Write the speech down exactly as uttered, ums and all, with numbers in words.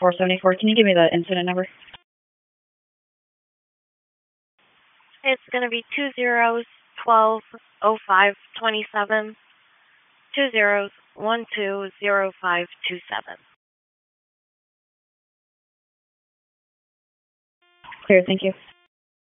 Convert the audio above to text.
four seventy-four. Can you give me the incident number? It's going to be two zeros, twelve, oh five, twenty-seven, two zeros, one two zero five two seven. Clear, thank you.